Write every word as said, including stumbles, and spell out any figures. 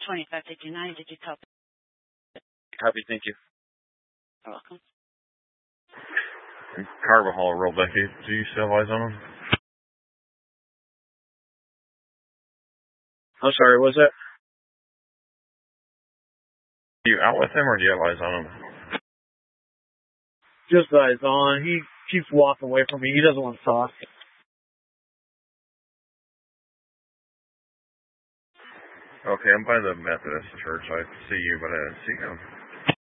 twenty-five fifty-nine. Did you copy? Copy, thank you. You're welcome. Carbajal rolled back. Do you still have eyes on him? I'm sorry, what was that? Are you out with him or do you have eyes on him? Just eyes on. He keeps walking away from me. He doesn't want to talk. Okay, I'm by the Methodist church. I see you, but I didn't see him.